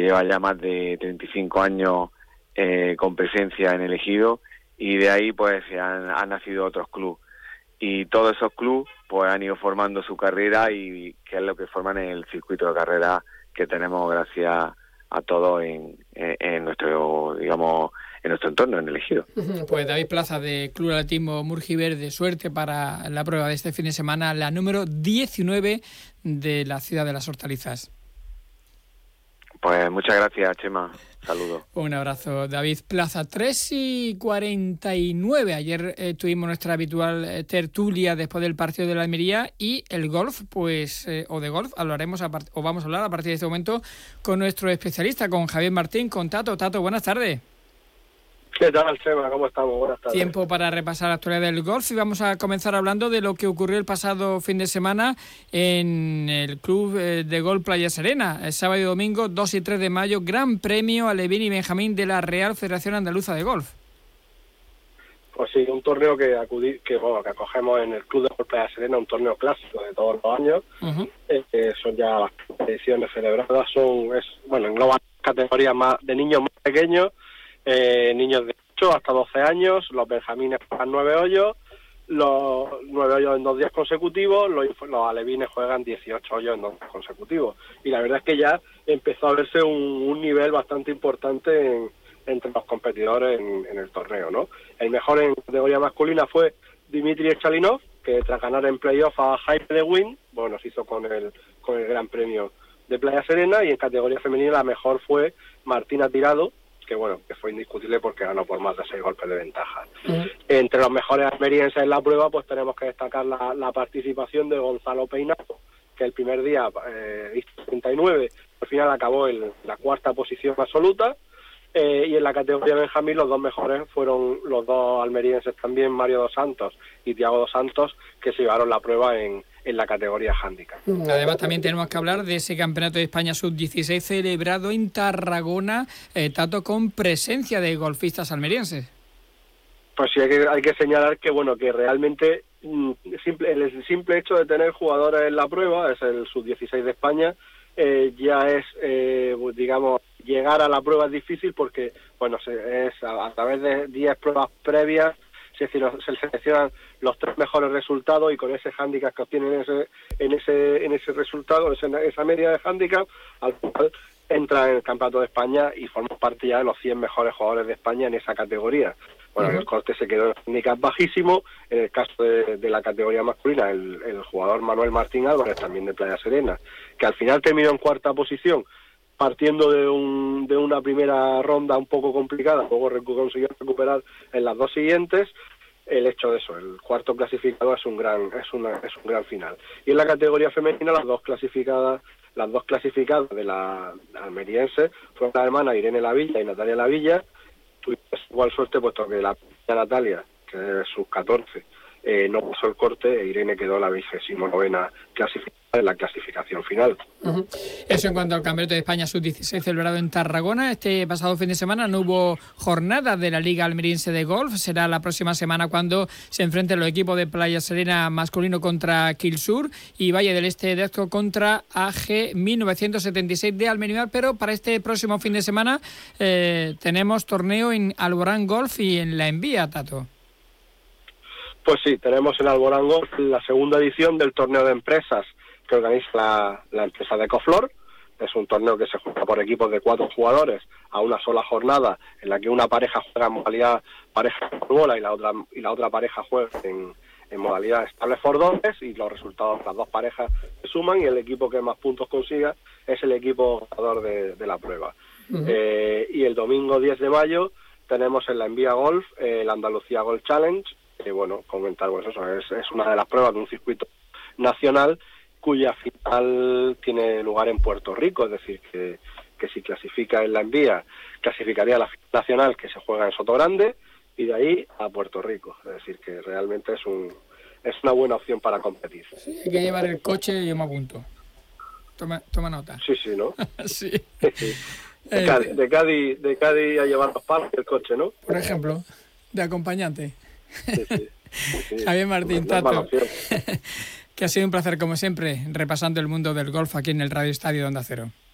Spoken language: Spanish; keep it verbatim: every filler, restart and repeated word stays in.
lleva ya más de treinta y cinco años eh, con presencia en el Ejido, y de ahí pues han, han nacido otros clubes. Y todos esos clubes pues han ido formando su carrera, y que es lo que forman el circuito de carrera que tenemos gracias a todos en, en, en nuestro, digamos, en nuestro entorno, en el Ejido. Pues David Plaza, de Club Atletismo Murgiverde, suerte para la prueba de este fin de semana, la número diecinueve de la ciudad de las Hortalizas. Pues muchas gracias, Chema. Saludos. Un abrazo, David Plaza. tres y cuarenta y nueve. Ayer eh, tuvimos nuestra habitual eh, tertulia después del partido de la Almería, y el golf, pues, eh, o de golf, hablaremos a part- o vamos a hablar a partir de este momento con nuestro especialista, con Javier Martín, con Tato. Tato, buenas tardes. ¿Qué tal, Chema? ¿Cómo estamos? Buenas tardes. Tiempo para repasar la actualidad del golf, y vamos a comenzar hablando de lo que ocurrió el pasado fin de semana en el Club de Golf Playa Serena. El sábado y domingo, dos y tres de mayo, Gran Premio Alevín y Benjamín de la Real Federación Andaluza de Golf. Pues sí, un torneo que acudí, que bueno, que acogemos en el Club de Golf Playa Serena, un torneo clásico de todos los años. Uh-huh. eh, eh, son ya las ediciones celebradas, son, es, bueno, engloban categorías más de niños más pequeños. Eh, niños de ocho hasta doce años, los benjamines juegan nueve hoyos, los nueve hoyos en dos días consecutivos, los, los alevines juegan dieciocho hoyos en dos días consecutivos. Y la verdad es que ya empezó a verse un, un nivel bastante importante en, entre los competidores en, en el torneo, ¿no? El mejor en categoría masculina fue Dmitry Chalinov, que tras ganar en playoff a Jaime de Win, bueno, se hizo con el, con el Gran Premio de Playa Serena, y en categoría femenina la mejor fue Martina Tirado, que bueno, que fue indiscutible porque ganó por más de seis golpes de ventaja. Uh-huh. Entre los mejores almerienses en la prueba, pues tenemos que destacar la, la participación de Gonzalo Peinado, que el primer día eh, hizo treinta y nueve, al final acabó en la cuarta posición absoluta, eh, y en la categoría Benjamín los dos mejores fueron los dos almerienses también, Mario Dos Santos y Tiago Dos Santos, que se llevaron la prueba en, en la categoría handicap. Además, también tenemos que hablar de ese Campeonato de España sub dieciséis celebrado en Tarragona, eh, Tato, con presencia de golfistas almerienses. Pues sí, hay que, hay que señalar que bueno, que realmente mm, simple, el simple hecho de tener jugadores en la prueba, es el sub dieciséis de España, eh, ya es, eh, digamos, llegar a la prueba es difícil porque, bueno, se, es a, a través de diez pruebas previas, es decir, se seleccionan los tres mejores resultados, y con ese hándicap que obtienen en ese, en ese, en ese resultado, esa, esa media de hándicap, al final entra en el Campeonato de España y forma parte ya de los cien mejores jugadores de España en esa categoría. Bueno, uh-huh. El corte se quedó en handicap bajísimo. En el caso de, de la categoría masculina, el, el jugador Manuel Martín Álvarez, también de Playa Serena, que al final terminó en cuarta posición, partiendo de un de una primera ronda un poco complicada, luego recu- consiguió recuperar en las dos siguientes. El hecho de eso, el cuarto clasificado es un gran es una es un gran final. Y en la categoría femenina, las dos clasificadas las dos clasificadas de la almeriense fueron la hermana Irene Lavilla y Natalia Lavilla. Tuvimos igual suerte, puesto que la Natalia, que es sub catorce, eh, no pasó el corte, e Irene quedó la vigésimo novena clasificada en la clasificación final. Uh-huh. Eso en cuanto al Campeonato de España sub dieciséis celebrado en Tarragona. Este pasado fin de semana no hubo jornada de la Liga Almeriense de Golf. Será la próxima semana cuando se enfrenten los equipos de Playa Serena masculino contra Kilsur y Valle del Este de Azco contra A G mil novecientos setenta y seis de Almería. Pero para este próximo fin de semana eh, tenemos torneo en Alborán Golf y en La Envía, Tato. Pues sí, tenemos en Alborán Golf la segunda edición del torneo de empresas que organiza la, la empresa de Ecoflor. Es un torneo que se juega por equipos de cuatro jugadores a una sola jornada, en la que una pareja juega en modalidad pareja por bola y la otra y la otra pareja juega en, en modalidad estable por dobles, y los resultados de las dos parejas se suman y el equipo que más puntos consiga es el equipo ganador de, de la prueba. Uh-huh. Eh, y el domingo diez de mayo tenemos en La Envía Golf eh, el Andalucía Golf Challenge, que bueno, comentar, pues eso, es, es una de las pruebas de un circuito nacional cuya final tiene lugar en Puerto Rico, es decir, que, que si clasifica en La Envía, clasificaría a la final nacional, que se juega en Sotogrande, y de ahí a Puerto Rico, es decir, que realmente es un es una buena opción para competir. Sí, hay que llevar el coche y yo me apunto. Toma, toma nota. Sí, sí, ¿no? Sí. De Cádiz, de Cádiz, de Cádiz a llevar los palos del coche, ¿no? Por ejemplo, de acompañante. Sí, sí. Sí, sí. Javier Martín, Tato, que ha sido un placer como siempre repasando el mundo del golf aquí en el Radio Estadio de Onda Cero.